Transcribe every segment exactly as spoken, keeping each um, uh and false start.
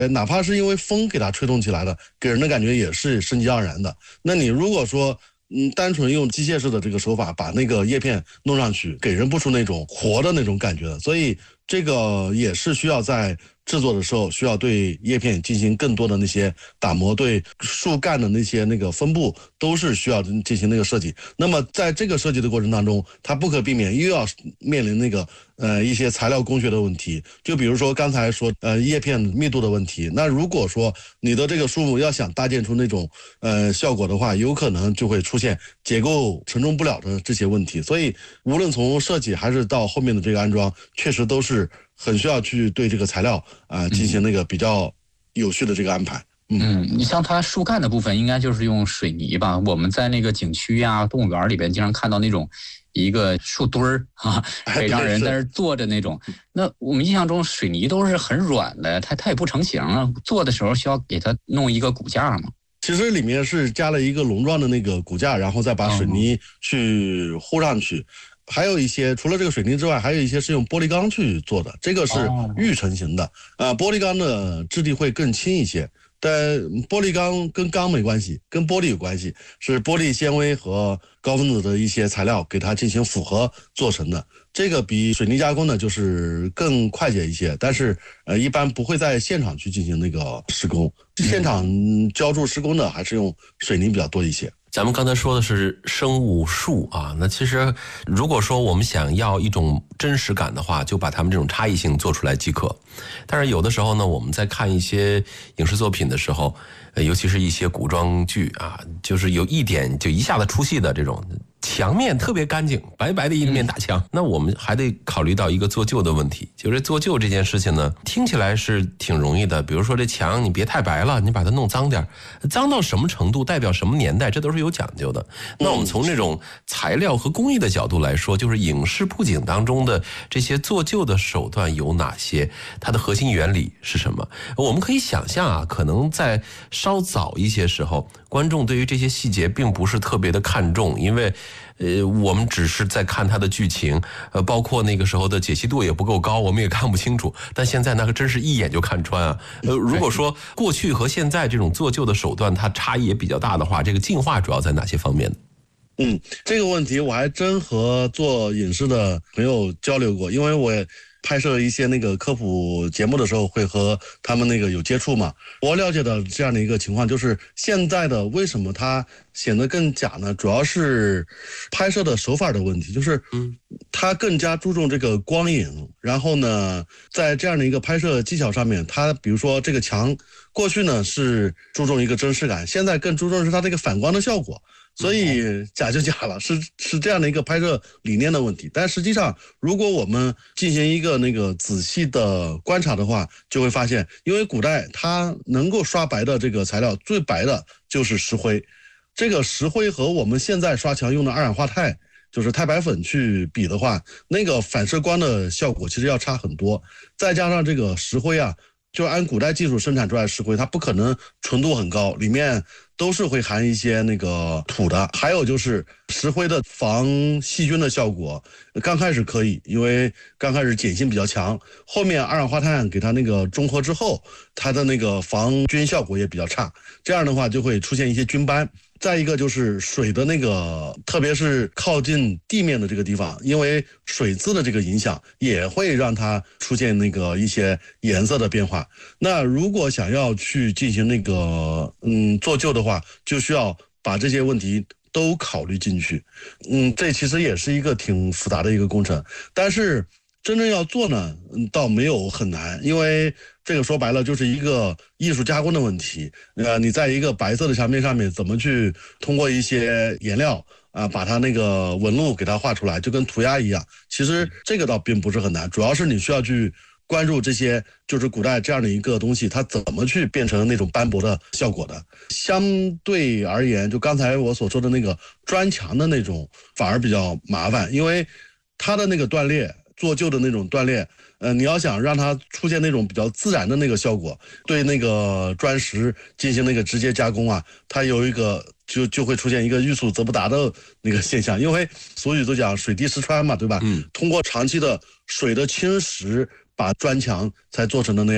呃，哪怕是因为风给它吹动起来的，给人的感觉也是生机盎然的。那你如果说嗯，单纯用机械式的这个手法把那个叶片弄上去，给人不出那种活的那种感觉的，所以这个也是需要在制作的时候需要对叶片进行更多的那些打磨，对树干的那些那个分布都是需要进行那个设计。那么在这个设计的过程当中，它不可避免又要面临那个呃一些材料工学的问题，就比如说刚才说呃叶片密度的问题。那如果说你的这个树木要想搭建出那种呃效果的话，有可能就会出现结构承重不了的这些问题。所以无论从设计还是到后面的这个安装，确实都是很需要去对这个材料啊、呃、进行那个比较有序的这个安排。 嗯, 嗯，你像它树干的部分，应该就是用水泥吧？我们在那个景区啊、动物园里边经常看到那种一个树墩儿啊，可以让人在那儿坐着那种。那我们印象中水泥都是很软的，它它也不成型啊。做的时候需要给它弄一个骨架嘛？ 其实里面是加了一个笼状的那个骨架，然后再把水泥去糊上去。嗯，还有一些除了这个水泥之外，还有一些是用玻璃钢去做的，这个是预成型的。啊、呃，玻璃钢的质地会更轻一些，但玻璃钢跟钢没关系，跟玻璃有关系，是玻璃纤维和高分子的一些材料给它进行复合做成的。这个比水泥加工呢就是更快捷一些，但是呃一般不会在现场去进行那个施工，现场浇筑施工的还是用水泥比较多一些。 咱们刚才说的是生物树啊，那其实如果说我们想要一种真实感的话，就把它们这种差异性做出来即可。但是有的时候呢，我们在看一些影视作品的时候，尤其是一些古装剧啊，就是有一点就一下子出戏的这种，墙面特别干净，白白的一面大墙、嗯、那我们还得考虑到一个做旧的问题，就是做旧这件事情呢，听起来是挺容易的，比如说这墙你别太白了，你把它弄脏点，脏到什么程度代表什么年代，这都是有讲究的。那我们从这种材料和工艺的角度来说，就是影视布景当中的这些做旧的手段有哪些，它的核心原理是什么。我们可以想象啊，可能在稍早一些时候，观众对于这些细节并不是特别的看重，因为呃，我们只是在看它的剧情，呃，包括那个时候的解析度也不够高，我们也看不清楚。但现在那个真是一眼就看穿啊。呃，如果说过去和现在这种做旧的手段它差异也比较大的话，这个进化主要在哪些方面呢？ 嗯，这个问题我还真和做影视的朋友交流过，因为我也拍摄一些那个科普节目的时候会和他们那个有接触嘛。我了解的这样的一个情况就是现在的为什么它显得更假呢，主要是拍摄的手法的问题，就是它更加注重这个光影，然后呢在这样的一个拍摄技巧上面，它比如说这个墙过去呢是注重一个真实感，现在更注重的是它这个反光的效果，所以假就假了，是是这样的一个拍摄理念的问题。但实际上如果我们进行一个那个仔细的观察的话，就会发现因为古代它能够刷白的这个材料最白的就是石灰，这个石灰和我们现在刷墙用的二氧化钛就是钛白粉去比的话，那个反射光的效果其实要差很多。再加上这个石灰啊，就按古代技术生产出来的石灰，它不可能纯度很高，里面都是会含一些那个土的。还有就是石灰的防细菌的效果，刚开始可以，因为刚开始碱性比较强，后面二氧化碳给它那个中和之后，它的那个防菌效果也比较差，这样的话就会出现一些菌斑。再一个就是水的那个，特别是靠近地面的这个地方，因为水渍的这个影响，也会让它出现那个一些颜色的变化。那如果想要去进行那个嗯做旧的话，就需要把这些问题都考虑进去。嗯，这其实也是一个挺复杂的一个工程，但是真正要做呢，嗯，倒没有很难，因为这个说白了就是一个艺术加工的问题。呃，你在一个白色的墙面上面，怎么去通过一些颜料啊，把它那个纹路给它画出来，就跟涂鸦一样。其实这个倒并不是很难，主要是你需要去关注这些，就是古代这样的一个东西，它怎么去变成那种斑驳的效果的。相对而言，就刚才我所说的那个砖墙的那种，反而比较麻烦，因为它的那个断裂。做旧的那种断裂，呃，你要想让它出现那种比较自然的那个效果，对那个砖石进行那个直接加工啊，它有一个就就会出现一个欲速则不达的那个现象，因为俗语都讲水滴石穿嘛，对吧？嗯，通过长期的水的侵蚀，把砖墙才做成的那样。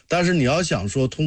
但是你要想说通